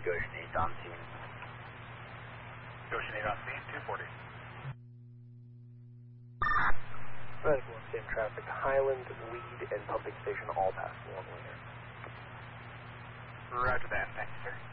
Goshen 8 on scene. Goshen 8 on scene, 240. Red 1, same traffic. Highland, lead, and pumping station all pass normally here. Roger that. Thank you, sir.